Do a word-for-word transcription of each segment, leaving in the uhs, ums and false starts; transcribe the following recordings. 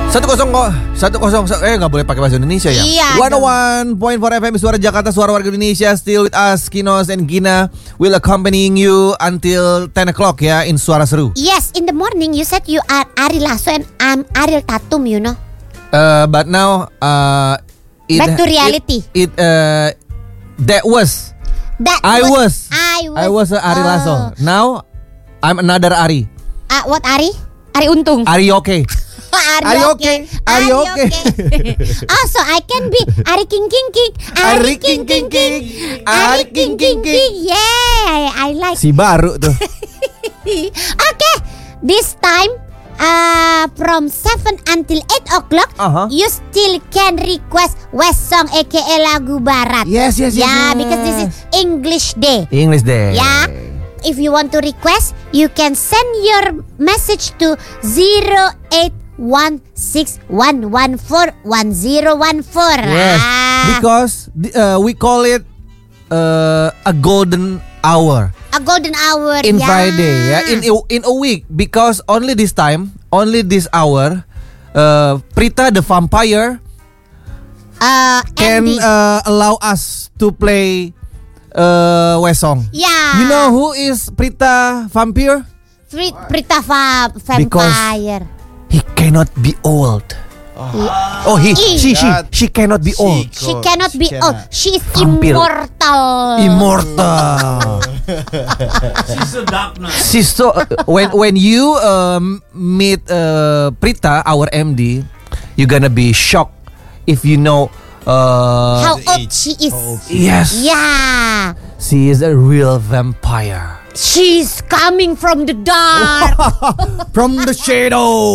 Satu kosong kok, satu kosong. Eh nggak boleh pakai bahasa Indonesia ya. Iya. seratus satu point empat F M Suara Jakarta, Suara Warga Indonesia. Still with us, Kinos and Gina will accompanying you until ten o'clock ya in Suara Seru. Yes, in the morning you said you are Ari Lasso and I'm Ariel Tatum, you know. Uh, but now, uh, it, back to reality. It, it uh, that was. That I was. was. I was. I was uh, Ari oh. Lasso. Now I'm another Ari. Uh, what Ari? Ari Untung. Ari okay. Ari, Ari okay. okay. Ari okay. Also I can be Ari King King King. Ari King King King. Ari King King King. Yeah, I like. Si baru tuh. Okay, this time uh, from seven until eight o'clock, uh-huh. you still can request West Song aka lagu barat. Yes, yes, yes. Yeah, yes. because this is English Day. English Day. Yeah. If you want to request, you can send your message to zero eight one six one one four one zero one four. Yes, ah. because uh, we call it uh, a golden hour. A golden hour in yeah. Friday, yeah, in in a week, because only this time, only this hour, uh, Prita the vampire uh, can uh, allow us to play uh, West Song. Yeah. You know who is Prita vampire? Fri- Prita va- vampire. Because he cannot be old. Oh, oh he, she, she, she cannot be She old. She cannot be She old. cannot. She is Vampire. immortal. Immortal. She's so dark now. She's so when when you um, meet uh, Prita, our M D, you're gonna be shocked if you know. Uh, How The old age. she is. How old yes, Yeah. she is a real vampire She's coming from the dark. from the shadow.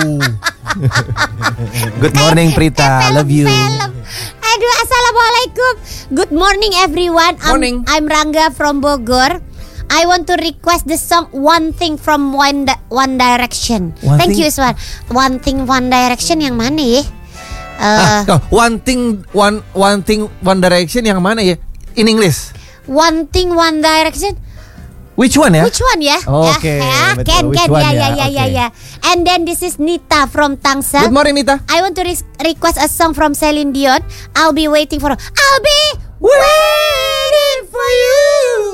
Good morning, Prita. Love you. Film. Aduh, assalamualaikum. Good morning, everyone. I'm, Morning. I'm Rangga from Bogor. I want to request the song One Thing from One, Di- One Direction. One Thank Thing? you, Iswan. One Thing One Direction yang mana ya? Uh, Ah, no, one thing, one one thing, one direction yang mana ya? In English. One Thing One Direction. Which one ya? Which one ya? Oh, Ya, okay, ya, betul. Can, Which can, one ya, ya? ya, ya, ya, Okay. ya. And then this is Nita from Tangsel. Good morning, Nita. I want to re- request a song from Celine Dion. I'll be waiting for. I'll be waiting for you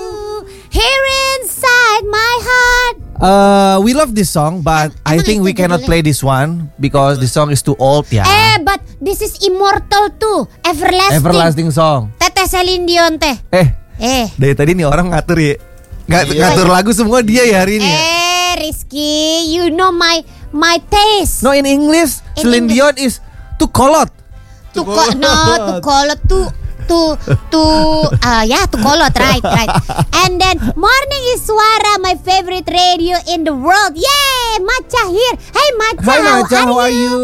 here inside my heart. Uh, we love this song, but I Emang think itu we cannot judulnya? play this one because the song is too old ya. Eh, but this is immortal too, everlasting. Everlasting song. Teteh Celine Dion teh. Eh, Eh, dari tadi nih orang ngatur ya. Ngat- Iya. Ngatur lagu semua dia ya hari ini. ya. eh, Rizky, you know my my taste. No, in English, In Celine English. Dion is too kolot. To ko- no, to kolot to to to uh, yeah, to kolot, right, right. And then morning is Suara, my favorite radio in the world. Yay, Macha here. Hey Macha, Hi, how, Macha, how are you?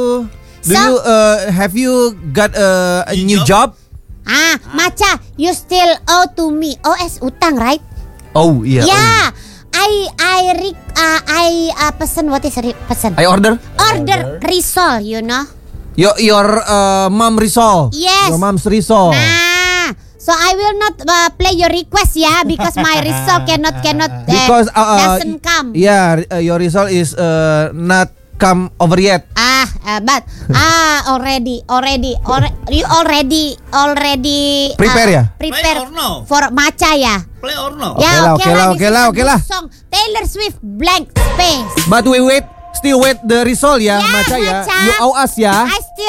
Do So- you uh, have you got uh, a new New job? Ah, Macha, you still owe to me. O S utang, right? Oh iya. Yeah. I I re- uh, I uh, pesen what is re- pesen? Oh. I order. Order risol, you know. Your your uh, mom risol. Yes. Your mom's risol. Nah, so I will not uh, play your request, yeah, because my result cannot cannot uh, Because uh, uh, doesn't come. Yeah, uh, your result is uh, not come over yet. Ah, uh, but ah already already alre- you already already Prepare uh, ya? Prepare Play or no? for Macha ya. Play or no? Ya, lah, oke oke lah, this oke is lah, a oke good lah. Song Taylor Swift Blank Space. But we wait, still wait the result ya, Yeah, Macha ya. Macha. You owe us ya. I still